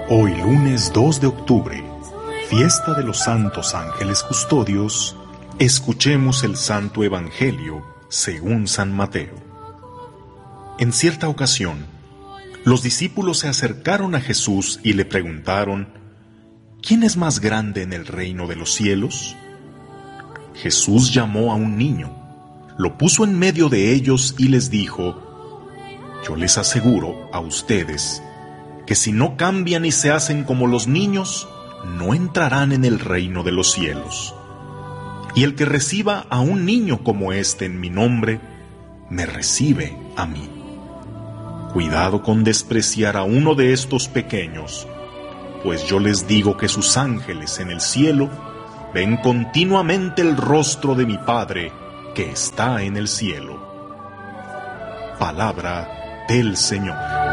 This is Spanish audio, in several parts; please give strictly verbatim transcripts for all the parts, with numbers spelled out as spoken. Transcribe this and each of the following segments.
Hoy lunes dos de octubre, fiesta de los santos ángeles custodios, escuchemos el Santo Evangelio según San Mateo. En cierta ocasión, los discípulos se acercaron a Jesús y le preguntaron: ¿quién es más grande en el reino de los cielos? Jesús llamó a un niño, lo puso en medio de ellos y les dijo: yo les aseguro a ustedes que si no cambian y se hacen como los niños, no entrarán en el reino de los cielos. Y el que reciba a un niño como este en mi nombre, me recibe a mí. Cuidado con despreciar a uno de estos pequeños, pues yo les digo que sus ángeles en el cielo ven continuamente el rostro de mi Padre que está en el cielo. Palabra del Señor.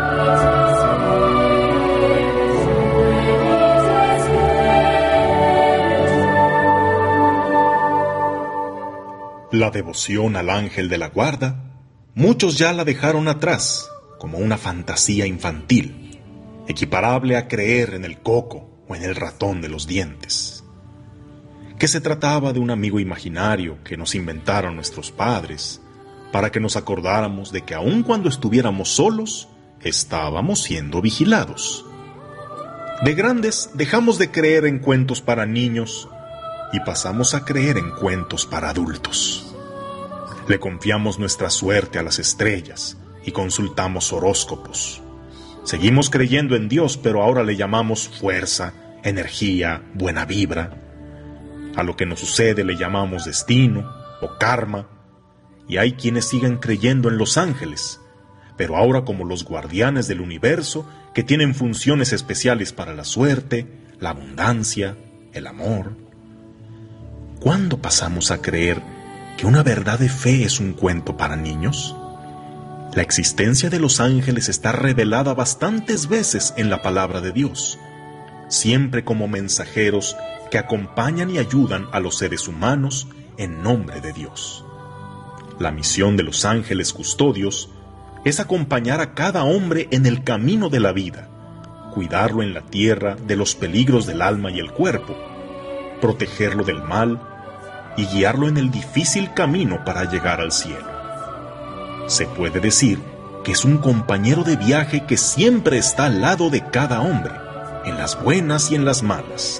La devoción al ángel de la guarda, muchos ya la dejaron atrás como una fantasía infantil, equiparable a creer en el coco o en el ratón de los dientes. Que se trataba de un amigo imaginario que nos inventaron nuestros padres para que nos acordáramos de que aun cuando estuviéramos solos, estábamos siendo vigilados. De grandes dejamos de creer en cuentos para niños y pasamos a creer en cuentos para adultos. Le confiamos nuestra suerte a las estrellas y consultamos horóscopos. Seguimos creyendo en Dios, pero ahora le llamamos fuerza, energía, buena vibra. A lo que nos sucede le llamamos destino o karma. Y hay quienes siguen creyendo en los ángeles, pero ahora como los guardianes del universo que tienen funciones especiales para la suerte, la abundancia, el amor. ¿Cuándo pasamos a creer que una verdad de fe es un cuento para niños? La existencia de los ángeles está revelada bastantes veces en la palabra de Dios, siempre como mensajeros que acompañan y ayudan a los seres humanos en nombre de Dios. La misión de los ángeles custodios es acompañar a cada hombre en el camino de la vida, cuidarlo en la tierra de los peligros del alma y el cuerpo, protegerlo del mal y guiarlo en el difícil camino para llegar al cielo. Se puede decir que es un compañero de viaje que siempre está al lado de cada hombre, en las buenas y en las malas.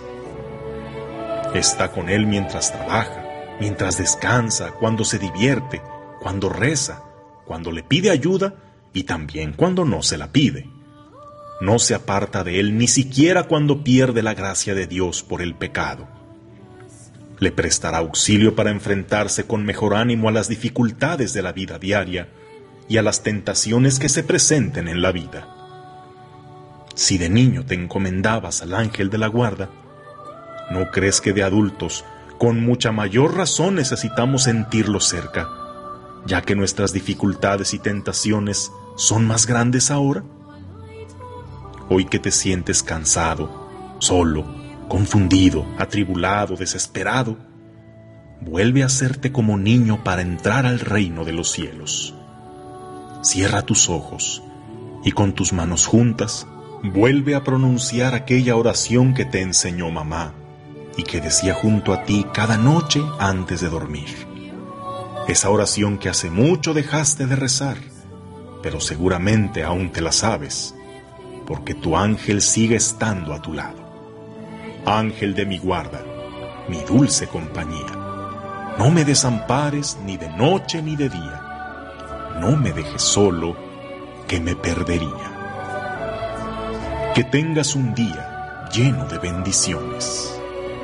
Está con él mientras trabaja, mientras descansa, cuando se divierte, cuando reza, cuando le pide ayuda y también cuando no se la pide. No se aparta de él ni siquiera cuando pierde la gracia de Dios por el pecado. Le prestará auxilio para enfrentarse con mejor ánimo a las dificultades de la vida diaria y a las tentaciones que se presenten en la vida. Si de niño te encomendabas al ángel de la guarda, ¿no crees que de adultos con mucha mayor razón necesitamos sentirlo cerca, ya que nuestras dificultades y tentaciones son más grandes ahora? Hoy que te sientes cansado, solo, confundido, atribulado, desesperado, vuelve a hacerte como niño para entrar al reino de los cielos. Cierra tus ojos y con tus manos juntas vuelve a pronunciar aquella oración que te enseñó mamá y que decía junto a ti cada noche antes de dormir. Esa oración que hace mucho dejaste de rezar, pero seguramente aún te la sabes, porque tu ángel sigue estando a tu lado. Ángel de mi guarda, mi dulce compañía, no me desampares ni de noche ni de día, no me dejes solo, que me perdería. Que tengas un día lleno de bendiciones.